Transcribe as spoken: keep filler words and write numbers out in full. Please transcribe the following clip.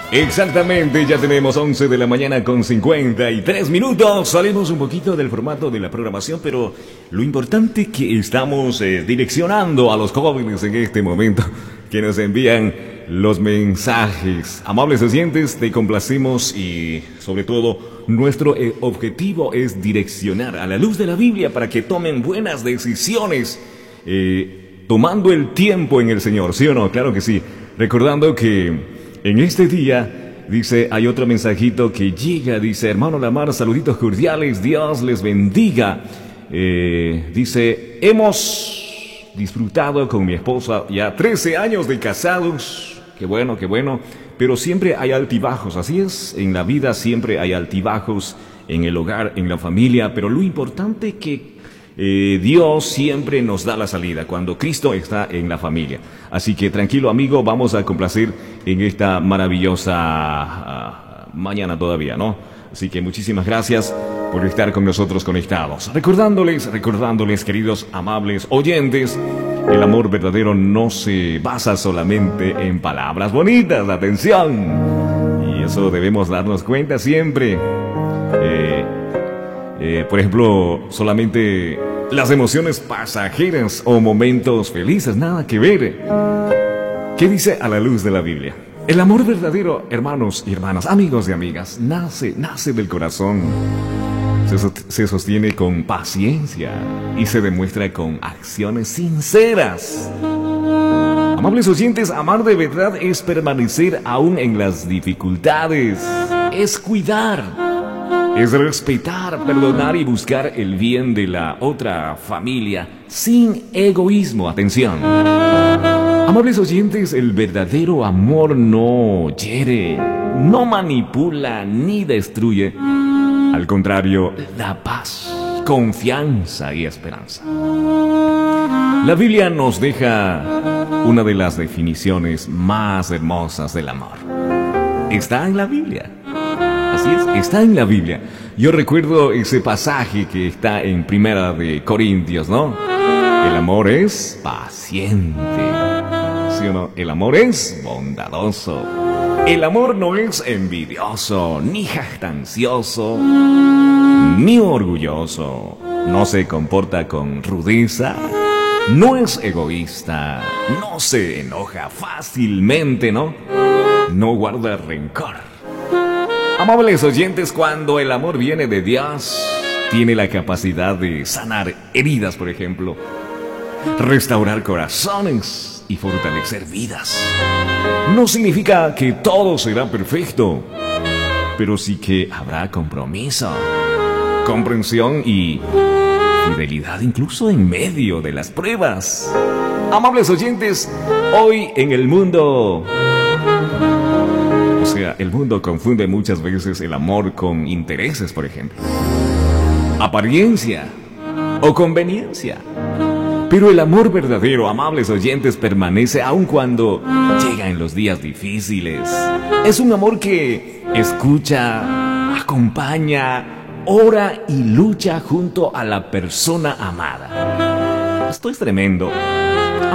Exactamente, ya tenemos once de la mañana con cincuenta y tres minutos. Salimos un poquito del formato de la programación, pero lo importante es que estamos eh, direccionando a los jóvenes en este momento que nos envían los mensajes. Amables oyentes, te complacemos y sobre todo nuestro eh, objetivo es direccionar a la luz de la Biblia para que tomen buenas decisiones, eh, tomando el tiempo en el Señor, ¿sí o no? Claro que sí. Recordando que en este día, dice, hay otro mensajito que llega, dice, hermano Lamar, saluditos cordiales, Dios les bendiga. Eh, dice, hemos disfrutado con mi esposa ya trece años de casados. Qué bueno, qué bueno. Pero siempre hay altibajos, así es. En la vida siempre hay altibajos, en el hogar, en la familia. Pero lo importante es que eh, Dios siempre nos da la salida cuando Cristo está en la familia. Así que tranquilo, amigo, vamos a complacer en esta maravillosa uh, mañana todavía, ¿no? Así que muchísimas gracias por estar con nosotros conectados. Recordándoles, recordándoles, queridos amables oyentes, el amor verdadero no se basa solamente en palabras bonitas, atención. Y eso debemos darnos cuenta siempre. Eh, eh, por ejemplo, solamente las emociones pasajeras o momentos felices, nada que ver. ¿Qué dice a la luz de la Biblia? El amor verdadero, hermanos y hermanas, amigos y amigas, nace, nace del corazón. Se, se sostiene con paciencia y se demuestra con acciones sinceras. Amables oyentes, amar de verdad es permanecer aún en las dificultades, es cuidar, es respetar, perdonar y buscar el bien de la otra familia sin egoísmo. Atención. Amables oyentes, el verdadero amor no hiere, no manipula ni destruye. Al contrario, da paz, confianza y esperanza. La Biblia nos deja una de las definiciones más hermosas del amor. Está en la Biblia. Así es, está en la Biblia. Yo recuerdo ese pasaje que está en Primera de Corintios, ¿no? El amor es paciente. ¿Sí o no? El amor es bondadoso. El amor no es envidioso, ni jactancioso, ni orgulloso. No se comporta con rudeza, no es egoísta, no se enoja fácilmente, ¿no? No guarda rencor. Amables oyentes, cuando el amor viene de Dios, tiene la capacidad de sanar heridas, por ejemplo, restaurar corazones y fortalecer vidas. No significa que todo será perfecto, pero sí que habrá compromiso, comprensión y fidelidad incluso en medio de las pruebas. Amables oyentes, hoy en el mundo, o sea, el mundo confunde muchas veces el amor con intereses, por ejemplo, apariencia o conveniencia. Pero el amor verdadero, amables oyentes, permanece aun cuando llega en los días difíciles. Es un amor que escucha, acompaña, ora y lucha junto a la persona amada. Esto es tremendo.